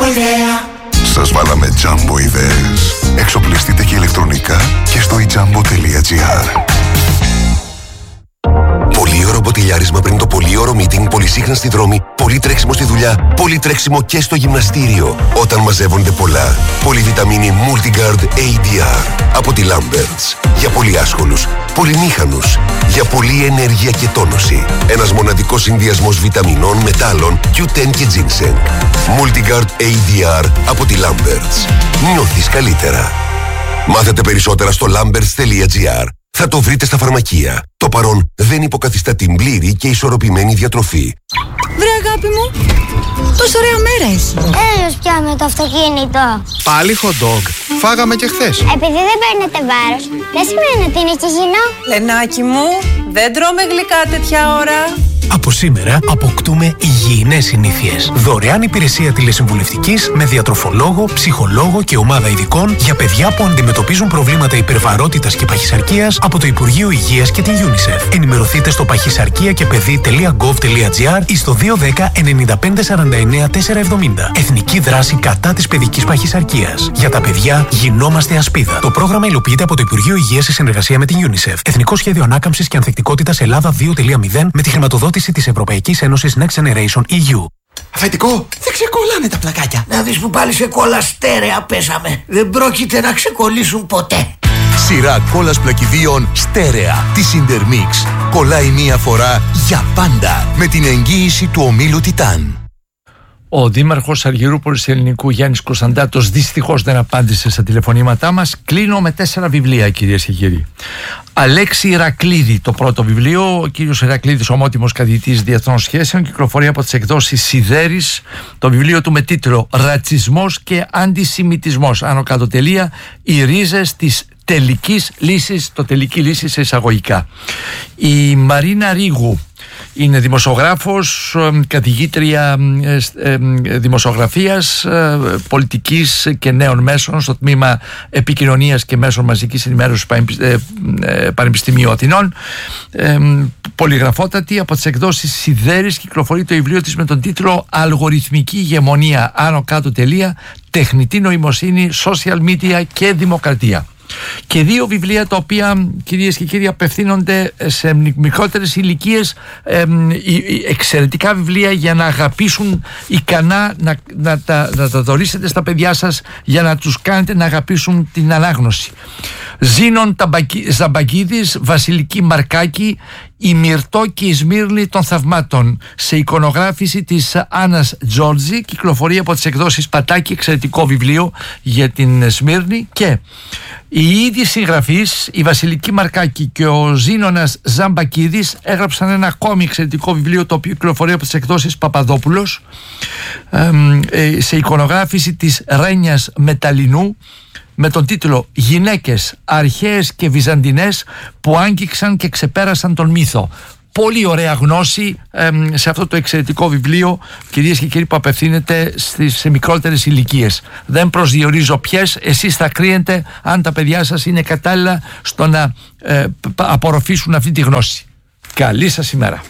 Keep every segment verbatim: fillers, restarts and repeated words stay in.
ιδέα. Σας βάλαμε Jumbo ιδέες. Εξοπλιστείτε και ηλεκτρονικά και στο e jumbo τελεία gr. Πολύ ωραίο μποτιλιάρισμα πριν το πολύ ωραίο meeting, πολύ σύγχρονα στη δρόμη, πολύ τρέξιμο στη δουλειά, πολύ τρέξιμο και στο γυμναστήριο. Όταν μαζεύονται πολλά, πολυβιταμίνη Multigard έι ντι αρ από τη Lamberts. Για πολύ άσχολους, πολυμήχανους, για πολλή ενέργεια και τόνωση. Ένας μοναδικός συνδυασμός βιταμινών, μετάλλων, κιου τεν και ginseng. Multigard έι ντι αρ από τη Lamberts. Νιώθεις καλύτερα. Μάθετε περισσότερα στο lamberts τελεία gr. Θα το βρείτε στα φαρμακεία. Το παρόν δεν υποκαθιστά την πλήρη και ισορροπημένη διατροφή. Βρε αγάπη μου, τόσο ωραία μέρα έχει. Έλος πια με το αυτοκίνητο. Πάλι hot dog. Φάγαμε και χθες. Επειδή δεν παίρνετε βάρος, δεν σημαίνει ότι είναι και υγιεινό. Λενάκι μου, δεν τρώμε γλυκά τέτοια ώρα. Από σήμερα αποκτούμε υγιεινές συνήθειες. Δωρεάν υπηρεσία τηλεσυμβουλευτικής με διατροφολόγο, ψυχολόγο και ομάδα ειδικών για παιδιά που αντιμετωπίζουν προβλήματα υπερβαρότητας και παχυσαρκίας από το Υπουργείο Υγείας και την UNICEF. Ενημερωθείτε στο παχυσαρκία και παιδί τελεία γκοβ τελεία τζι αρ ή στο δύο ένα μηδέν εννιά πέντε σαράντα εννιά τετρακόσια εβδομήντα. Εθνική δράση κατά της παιδικής παχυσαρκίας. Για τα παιδιά γινόμαστε ασπίδα. Το πρόγραμμα υλοποιείται από το Υπουργείο Υγείας σε συνεργασία με την UNICEF. Εθνικό Σχέδιο Ανάκαμψης και Ανθεκτικότητας Ελλάδα δύο κόμμα μηδέν με τη χρηματοδότηση της Ευρωπαϊκής Ένωσης Next Generation ι γιου. Αφεντικό, δεν ξεκολλάνε τα πλακάκια. Να δεις που πάλι σε κόλλα στέρεα πέσαμε. Δεν πρόκειται να ξεκολλήσουν ποτέ. Σειρά κόλλας πλακιδίων στέρεα της Intermix. Κολλάει μία φορά για πάντα με την εγγύηση του ομίλου Τιτάν. Ο Δήμαρχος Αργυρούπολης Ελληνικού Γιάννης Κωνσταντάτος δυστυχώς δεν απάντησε στα τηλεφωνήματά μας. Κλείνω με τέσσερα βιβλία, κυρίες και κύριοι. Αλέξη Ηρακλήδη, το πρώτο βιβλίο. Ο κύριος Ηρακλήδης, ομότιμος καθηγητής διεθνών σχέσεων, κυκλοφορεί από τις εκδόσεις Σιδέρης. Το βιβλίο του με τίτλο «Ρατσισμός και αντισημιτισμός». Άνω κάτω τελεία. Οι ρίζες της τελικής λύσης, το τελική λύση σε εισαγωγικά. Η Μαρίνα Ρίγου είναι δημοσιογράφος, καθηγήτρια δημοσιογραφίας, πολιτικής και νέων μέσων στο τμήμα επικοινωνίας και μέσων μαζικής ενημέρωσης Πανεπιστημίου Αθηνών. Πολυγραφότατη, από τις εκδόσεις Σιδέρης κυκλοφορεί το βιβλίο της με τον τίτλο «Αλγοριθμική ηγεμονία, άνω κάτω τελεία, τεχνητή νοημοσύνη, social media και δημοκρατία». Και δύο βιβλία τα οποία, κυρίες και κύριοι, απευθύνονται σε μικρότερες ηλικίες, ε, εξαιρετικά βιβλία για να αγαπήσουν ικανά, να, να, τα, να τα δωρήσετε στα παιδιά σας για να τους κάνετε να αγαπήσουν την ανάγνωση. Ζήνων Ζαμπακίδης, Βασιλική Μαρκάκη, η Μυρτώ και η Σμύρνη των Θαυμάτων, σε εικονογράφηση της Άννας Τζόρτζη, κυκλοφορεί από τις εκδόσεις Πατάκη, εξαιρετικό βιβλίο για την Σμύρνη. Και οι ίδιοι συγγραφείς, η Βασιλική Μαρκάκη και ο Ζήνωνας Ζαμπακίδης, έγραψαν ένα ακόμη εξαιρετικό βιβλίο, το οποίο κυκλοφορεί από τις εκδόσεις Παπαδόπουλος, σε εικονογράφηση της Ρένιας Μεταλλινού, με τον τίτλο «Γυναίκες αρχαίες και βυζαντινές που άγγιξαν και ξεπέρασαν τον μύθο». Πολύ ωραία γνώση ε, σε αυτό το εξαιρετικό βιβλίο, κυρίες και κύριοι, που απευθύνεται στις, σε μικρότερες ηλικίες. Δεν προσδιορίζω ποιες, εσείς θα κρίνετε αν τα παιδιά σας είναι κατάλληλα στο να ε, απορροφήσουν αυτή τη γνώση. Καλή σας ημέρα.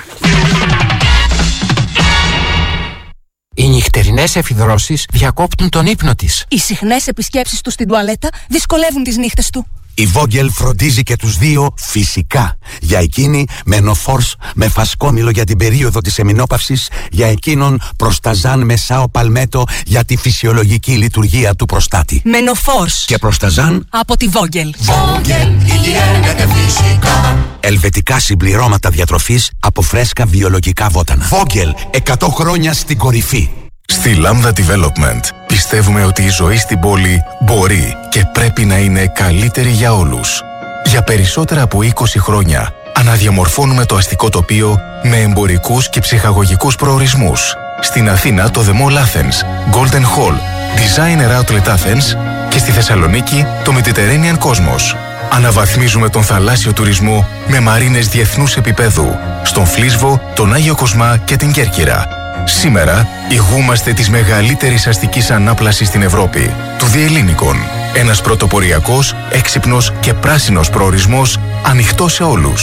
Οι νυχτερινές εφιδρώσεις διακόπτουν τον ύπνο της. Οι συχνές επισκέψεις του στην τουαλέτα δυσκολεύουν τις νύχτες του. Η Vogel φροντίζει και τους δύο φυσικά. Για εκείνη Menopause με φασκόμηλο για την περίοδο της εμεινόπαυσης, για εκείνον Προσταζάν με Σάο Παλμέτο για τη φυσιολογική λειτουργία του προστάτη. Menopause Και Προσταζάν από τη Vogel. Vogel, υγιεινέ φυσικά. Ελβετικά συμπληρώματα διατροφής από φρέσκα βιολογικά βότανα. Vogel, εκατό χρόνια στην κορυφή. Στη Lambda Development πιστεύουμε ότι η ζωή στην πόλη μπορεί και πρέπει να είναι καλύτερη για όλους. Για περισσότερα από είκοσι χρόνια αναδιαμορφώνουμε το αστικό τοπίο με εμπορικούς και ψυχαγωγικούς προορισμούς. Στην Αθήνα το The Mall Athens, Golden Hall, Designer Outlet Athens και στη Θεσσαλονίκη το Mediterranean Cosmos. Αναβαθμίζουμε τον θαλάσσιο τουρισμό με μαρίνες διεθνούς επίπεδου στον Φλίσβο, τον Άγιο Κοσμά και την Κέρκυρα. Σήμερα ηγούμαστε της μεγαλύτερης αστικής ανάπλασης στην Ευρώπη, του Διελλήνικων. Ένας πρωτοποριακός, έξυπνος και πράσινος προορισμός ανοιχτός σε όλους.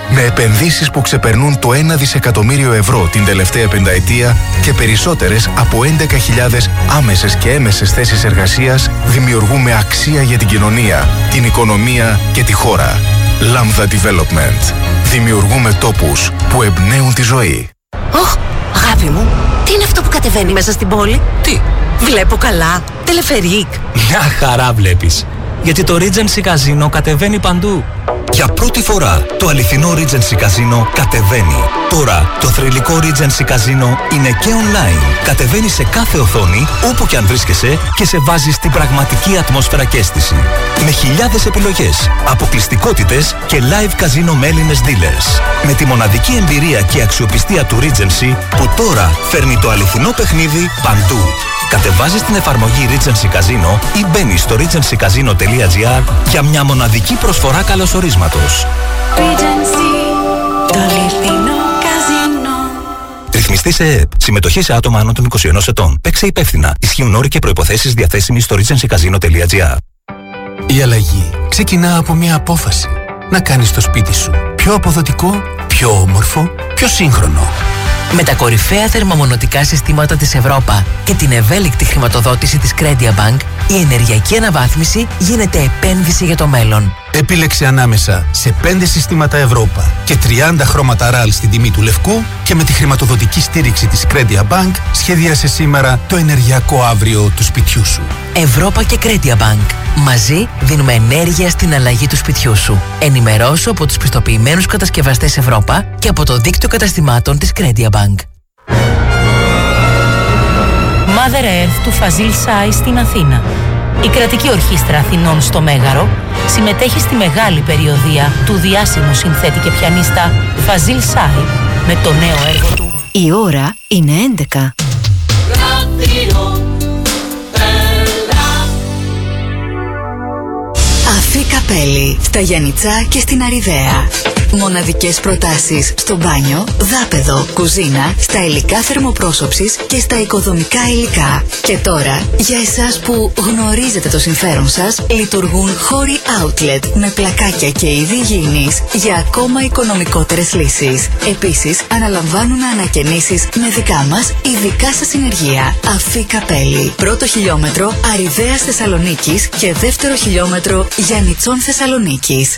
Με επενδύσεις που ξεπερνούν το ένα δισεκατομμύριο ευρώ την τελευταία πενταετία και περισσότερες από έντεκα χιλιάδες άμεσες και έμεσες θέσεις εργασίας, δημιουργούμε αξία για την κοινωνία, την οικονομία και τη χώρα. Lambda Development. Δημιουργούμε τόπους που εμπνέουν τη ζωή. Ωχ, αγάπη μου, τι είναι αυτό που κατεβαίνει μέσα στην πόλη? Τι? Βλέπω καλά. Τελεφερίκ. Μια χαρά βλέπεις. Γιατί το Regency Casino κατεβαίνει παντού. Για πρώτη φορά το αληθινό Regency Casino κατεβαίνει. Τώρα το θρυλικό Regency Casino είναι και online. Κατεβαίνει σε κάθε οθόνη, όπου και αν βρίσκεσαι, και σε βάζει στην πραγματική ατμόσφαιρα και αίσθηση. Με χιλιάδες επιλογές, αποκλειστικότητες και live casino με Έλληνες dealers. Με τη μοναδική εμπειρία και αξιοπιστία του Regency, που τώρα φέρνει το αληθινό παιχνίδι παντού. Κατεβάζεις την εφαρμογή Regency Casino ή μπαίνεις στο regency casino τελεία gr για μια μοναδική προσφορά καλωσορίσματος. Regency, το αληθινό καζίνο. Ρυθμιστή σε ΕΕΠ. Συμμετοχή σε άτομα άνω των είκοσι ενός ετών. Παίξε υπεύθυνα. Ισχύουν όροι και προϋποθέσεις διαθέσιμοι στο regency casino τελεία gr. Η αλλαγή ξεκινά από μια απόφαση. Να κάνεις το σπίτι σου πιο αποδοτικό, πιο όμορφο, πιο σύγχρονο. Με τα κορυφαία θερμομονωτικά συστήματα της Ευρώπα και την ευέλικτη χρηματοδότηση της Credia Bank, η ενεργειακή αναβάθμιση γίνεται επένδυση για το μέλλον. Επίλεξε ανάμεσα σε πέντε συστήματα Ευρώπα και τριάντα χρώματα ραλ στην τιμή του λευκού και με τη χρηματοδοτική στήριξη της Credia Bank σχεδίασε σήμερα το ενεργειακό αύριο του σπιτιού σου. Ευρώπα και Credia Bank. Μαζί δίνουμε ενέργεια στην αλλαγή του σπιτιού σου. Ενημερώσου από τους πιστοποιημένους κατασκευαστές Ευρώπα και από το δίκτυο καταστημάτων της Credia Bank. Mother Earth του Φαζίλ Σάι στην Αθήνα. Η κρατική ορχήστρα Αθηνών στο Μέγαρο συμμετέχει στη μεγάλη περιοδεία του διάσημου συνθέτη και πιανίστα Φαζίλ Σάι με το νέο έργο του. Η ώρα είναι έντεκα. Αφή Καπέλη, στα Γιαννιτσά και στην Αριδαία. Μοναδικές προτάσεις στο μπάνιο, δάπεδο, κουζίνα, στα υλικά θερμοπρόσωψης και στα οικοδομικά υλικά. Και τώρα, για εσάς που γνωρίζετε το συμφέρον σας, λειτουργούν χώροι outlet με πλακάκια και είδη υγιεινής για ακόμα οικονομικότερες λύσεις. Επίσης, αναλαμβάνουν ανακαινήσεις με δικά μας ειδικά σας συνεργεία. Αφή Καπέλη. Πρώτο χιλιόμετρο Αριδαίας Θεσσαλονίκης και δεύτερο χιλιόμετρο Γιαννιτσών Θεσσαλονίκης.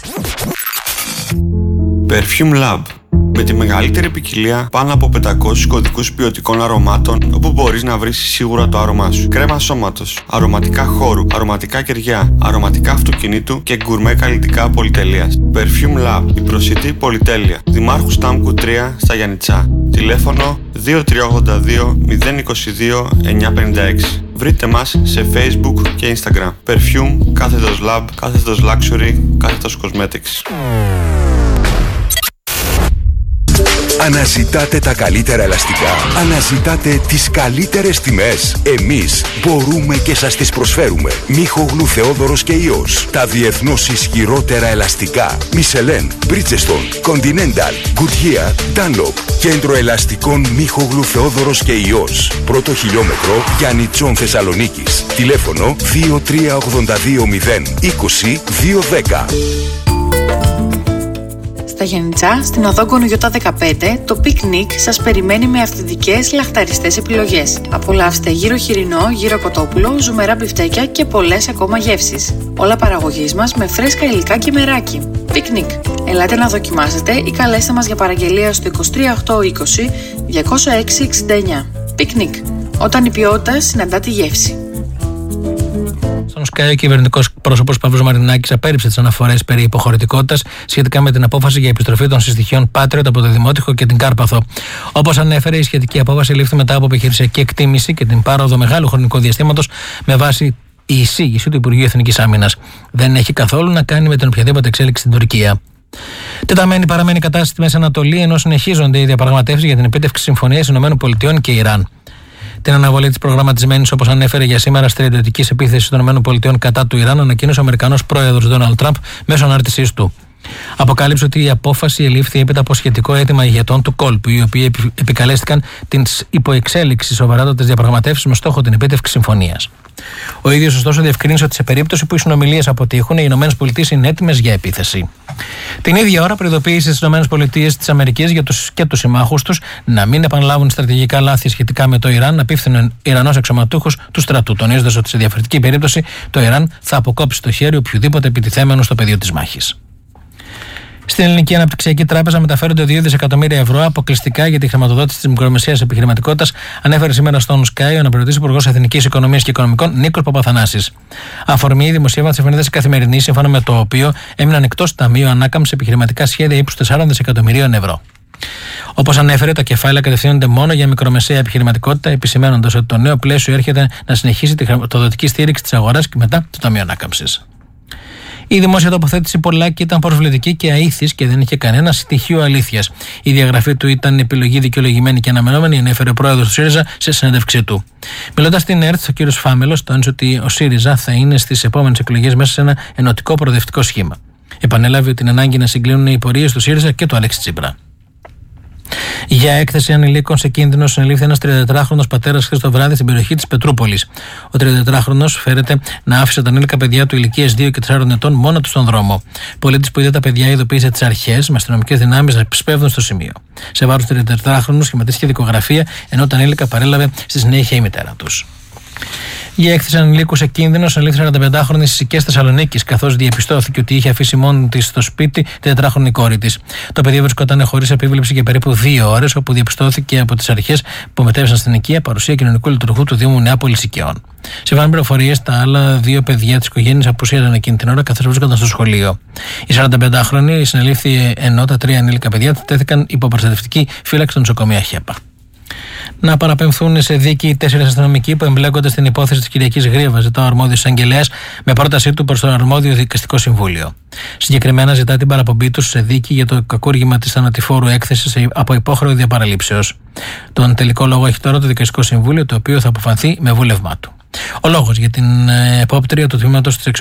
Perfume Lab. Με τη μεγαλύτερη ποικιλία πάνω από πεντακόσιους κωδικούς ποιοτικών αρωμάτων, όπου μπορείς να βρεις σίγουρα το άρωμά σου. Κρέμα σώματος, αρωματικά χώρου, αρωματικά κεριά, αρωματικά αυτοκινήτου και γκουρμέ καλλιτικά πολυτελείας. Perfume Lab, η προσιτή πολυτέλεια. Δημάρχου Στάμκου τρία στα Γιαννιτσά. Τηλέφωνο δύο τρία ογδόντα δύο μηδέν είκοσι δύο εννιακόσια πενήντα έξι. Βρείτε μας σε Facebook και Instagram. Perfume, κάθετος Lab, κάθετος Luxury, κάθετος Cosmetics. Αναζητάτε τα καλύτερα ελαστικά. Αναζητάτε τις καλύτερες τιμές. Εμείς μπορούμε και σας τις προσφέρουμε. Μίχογλου Θεόδωρος και Ιός. Τα διεθνώς ισχυρότερα ελαστικά. Michelin, Bridgestone, Continental, Goodyear, Dunlop. Κέντρο ελαστικών Μίχογλου Θεόδωρος και Ιός. Πρώτο χιλιόμετρο Γιαννιτσών Θεσσαλονίκης. Τηλέφωνο δύο τρία ογδόντα δύο μηδέν είκοσι δύο δέκα. Στα Γιαννιτσά, στην οδό Γκονογιώτα δεκαπέντε, το πικνίκ σας περιμένει με αυθεντικές λαχταριστές επιλογές. Απολαύστε γύρο χοιρινό, γύρο κοτόπουλο, ζουμερά μπιφτέκια και πολλές ακόμα γεύσεις. Όλα παραγωγής μας με φρέσκα υλικά και μεράκι. Πικνίκ. Ελάτε να δοκιμάσετε ή καλέστε μας για παραγγελία στο είκοσι τρία οκτώ είκοσι διακόσια έξι εξήντα εννιά. Πικνίκ. Όταν η ποιότητα συναντά τη γεύση. Στον ΣΚΑΙ, ο κυβερνητικός πρόσωπος Παύλος Μαρινάκης απέρριψε τις αναφορές περί υποχωρητικότητας σχετικά με την απόφαση για επιστροφή των συστοιχείων Patriot από το Δημότυχο και την Κάρπαθο. Όπως ανέφερε, η σχετική απόφαση λήφθη μετά από επιχειρησιακή εκτίμηση και την πάροδο μεγάλου χρονικού διαστήματος με βάση η εισήγηση του Υπουργείου Εθνικής Άμυνας. Δεν έχει καθόλου να κάνει με την οποιαδήποτε εξέλιξη στην Τουρκία. Τεταμένη παραμένει η κατάσταση στη Μέση Ανατολή, ενώ συνεχίζονται οι διαπραγματεύσεις για την επίτευξη συμφωνίας ΗΠΑ και Ιράν. Την αναβολή της προγραμματισμένης, όπως ανέφερε για σήμερα, στρατιωτικής επίθεσης των ΗΠΑ κατά του Ιράν, ανακοίνωσε ο Αμερικανός πρόεδρος Ντόναλντ Τραμπ μέσω ανάρτησής του. Αποκάλυψε ότι η απόφαση ελήφθη έπειτα από σχετικό αίτημα ηγετών του κόλπου, οι οποίοι επικαλέστηκαν τις υποεξέλιξη σοβαράτατες διαπραγματεύσεις με στόχο την επίτευξη συμφωνίας. Ο ίδιος, ωστόσο, διευκρίνησε ότι σε περίπτωση που οι συνομιλίες αποτύχουν, οι ΗΠΑ είναι έτοιμες για επίθεση. Την ίδια ώρα, προειδοποίησε στις ΗΠΑ και τους συμμάχους τους να μην επαναλάβουν στρατηγικά λάθη σχετικά με το Ιράν, να πείθουν Ιρανός αξιωματούχους του στρατού, τονίζοντας ότι σε διαφορετική περίπτωση το Ιράν θα αποκόψει το χέρι οποιοδήποτε επιτιθέμενο στο πεδίο της μάχης. Στην Ελληνική Αναπτυξιακή Τράπεζα μεταφέρονται δύο δισεκατομμύρια ευρώ αποκλειστικά για τη χρηματοδότηση της μικρομεσαίας επιχειρηματικότητας, ανέφερε σήμερα στον Sky ο αναπληρωτής Υπουργός Εθνικής Οικονομίας και Οικονομικών Νίκος Παπαθανάσης. Αφορμή δημοσίευμα της εφημερίδας Καθημερινή, σύμφωνα με το οποίο έμειναν εκτός ταμείου ανάκαμψης επιχειρηματικά σχέδια ύψους τεσσάρων δισεκατομμυρίων ευρώ. Όπως ανέφερε, τα κεφάλαια κατευθύνονται μόνο για μικρομεσαία επιχειρηματικότητα, επισημαίνοντας ότι το νέο πλαίσιο έρχεται να συνεχίσει τη χρηματοδοτική στήριξη της αγοράς και μετά το Ταμείο Ανάκαμψης. Η δημόσια τοποθέτηση Πολάκη ήταν προσβλητική και αήθης και δεν είχε κανένα στοιχείο αλήθειας. Η διαγραφή του ήταν επιλογή δικαιολογημένη και αναμενόμενη, ανέφερε ο πρόεδρος του ΣΥΡΙΖΑ σε συνέντευξή του. Μιλώντας στην ΕΡΤ, ο κ. Φάμελος τόνισε ότι ο ΣΥΡΙΖΑ θα είναι στις επόμενες εκλογές μέσα σε ένα ενωτικό προοδευτικό σχήμα. Επανέλαβε την ανάγκη να συγκλίνουν οι πορείες του ΣΥΡΙΖΑ και του Αλέξη Τσίπρα. Για έκθεση ανηλίκων σε κίνδυνο συνελήφθη ένας τριαντατετράχρονος πατέρας χθες το βράδυ στην περιοχή της Πετρούπολης. Ο τριαντατετράχρονος φέρεται να άφησε τα ανήλικα παιδιά του ηλικίας δύο και τεσσάρων ετών μόνο του στον δρόμο. Πολίτης που είδε τα παιδιά ειδοποίησε τις αρχές με αστυνομικές δυνάμεις να σπέβδουν στο σημείο. Σε βάρος του τριαντατετράχρονου σχηματίστηκε δικογραφία, ενώ τα ανήλικα παρέλαβε στη συνέχεια η μητέρα τους. Για έκθεση ανηλίκου σε κίνδυνο συνελήφθη σαρανταπεντάχρονη στις οικίες Θεσσαλονίκης, καθώς διαπιστώθηκε ότι είχε αφήσει μόνη της στο σπίτι την τετράχρονη κόρη της. Το παιδί βρισκόταν χωρίς επίβλεψη για περίπου δύο ώρες, όπου διαπιστώθηκε από τις αρχές που μετέβησαν στην οικία παρουσία κοινωνικού λειτουργού του Δήμου Νεάπολης Οικειών. Σύμφωνα με πληροφορίες, τα άλλα δύο παιδιά της οικογένειας απουσίαζαν εκείνη την ώρα καθώς βρίσκονταν στο σχολείο. Η σαρανταπεντάχρονη συνελήφθη, ενώ τα τρία ανήλικα παιδιά τέθηκαν υπό προστατευτική φύλαξη στο νοσοκομείο Χέπα. Να παραπεμφθούν σε δίκη οι τέσσερις αστυνομικοί που εμπλέκονται στην υπόθεση της Κυριακής Γρίβας, ζητά ο αρμόδιος εισαγγελέας με πρότασή του προς το αρμόδιο δικαστικό συμβούλιο. Συγκεκριμένα, ζητά την παραπομπή του σε δίκη για το κακούργημα της θανατηφόρου έκθεσης από υπόχρεο διαπαραλήψεως. Τον τελικό λόγο έχει τώρα το δικαστικό συμβούλιο, το οποίο θα αποφανθεί με βούλευμά του. Ο λόγος για την επόπτρια του τμήματος της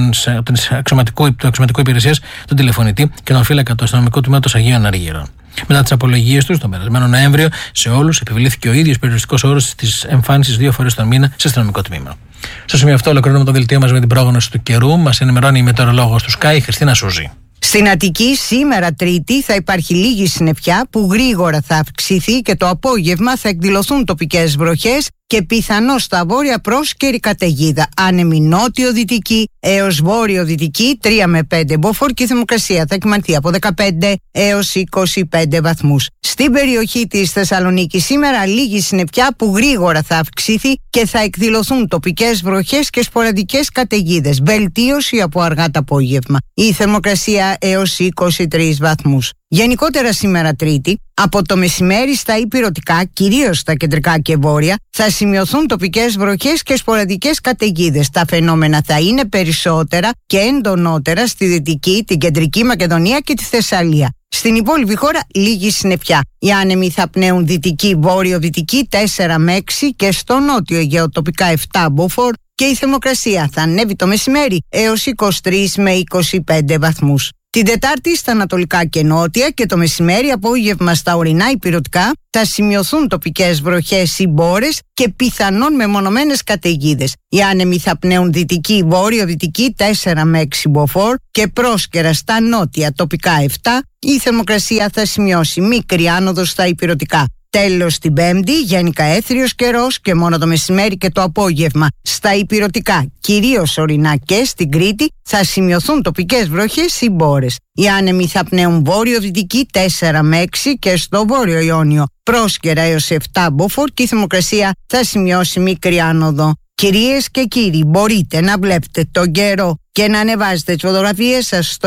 αξιωματικού υπηρεσίας, τον τηλεφωνητή και τον φύλακα του αστυνομικού τμήματος Αγίων Αργύρων. Μετά τις απολογίες τους, τον περασμένο Νοέμβριο, σε όλους επιβλήθηκε ο ίδιος περιοριστικός όρος της εμφάνισης δύο φορές τον μήνα σε αστυνομικό τμήμα. Στο σημείο αυτό, ολοκληρώνουμε το δελτίο μας με την πρόγνωση του καιρού. Μας ενημερώνει η μετεωρολόγος του Sky, Χριστίνα Σούζη. Στην Αττική σήμερα Τρίτη θα υπάρχει λίγη συννεφιά που γρήγορα θα αυξηθεί και το απόγευμα θα εκδηλωθούν τοπικές βροχές και πιθανώς στα βόρεια πρόσκαιρη καταιγίδα. Άνεμη νότιο-δυτική έως βόρειο-δυτική τρία με πέντε μποφόρ και η θερμοκρασία θα κυμανθεί από δεκαπέντε έως είκοσι πέντε βαθμούς. Στην περιοχή της Θεσσαλονίκης σήμερα λίγη συννεφιά που γρήγορα θα αυξηθεί και θα εκδηλωθούν τοπικές βροχές και σποραδικές καταιγίδες. Βελτίωση από αργά το απόγευμα. Η θερμοκρασία έως είκοσι τρεις βαθμούς. Γενικότερα σήμερα Τρίτη, από το μεσημέρι στα υπηρετικά, κυρίως στα κεντρικά και βόρεια, θα σημειωθούν τοπικές βροχές και σποραδικές καταιγίδες. Τα φαινόμενα θα είναι περισσότερα και εντονότερα στη Δυτική, την Κεντρική Μακεδονία και τη Θεσσαλία. Στην υπόλοιπη χώρα λίγη συννεφιά. Οι άνεμοι θα πνέουν δυτική, βόρειο-δυτική τέσσερα με έξι και στο νότιο Αιγαίο τοπικά επτά μποφόρ και η θερμοκρασία θα ανέβει το μεσημέρι έως είκοσι τρεις με είκοσι πέντε βαθμούς. Την Τετάρτη στα ανατολικά και νότια και το μεσημέρι απόγευμα στα ορεινά υπηρετικά θα σημειωθούν τοπικές βροχές ή μπόρες και πιθανόν μεμονωμένες καταιγίδες. Οι άνεμοι θα πνέουν δυτική, βόρειο-δυτική τέσσερα με έξι μποφόρ και πρόσκαιρα στα νότια τοπικά επτά. Η θερμοκρασία θα σημειώσει μικρή άνοδο στα υπηρετικά. Τέλος την Πέμπτη, γενικά έθριος καιρός και μόνο το μεσημέρι και το απόγευμα στα υπηρετικά, κυρίως ορεινά και στην Κρήτη, θα σημειωθούν τοπικές βροχές ή μπόρες. Οι άνεμοι θα πνέουν βόρειο-δυτική τέσσερα με έξι και στο βόρειο Ιόνιο πρόσκαιρα έως επτά μποφόρ και η θερμοκρασία θα σημειώσει μικρή άνοδο. Κυρίες και κύριοι, μπορείτε να βλέπετε τον καιρό και να ανεβάζετε τις φωτογραφίες σας στο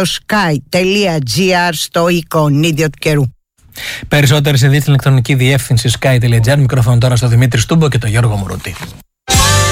sky.gr στο εικονίδιο του καιρού. Περισσότερες ειδήσεις στην ηλεκτρονική διεύθυνση sky.gr. Μικρόφωνο τώρα στο Δημήτρη Στούμπο και τον Γιώργο Μουρούτη.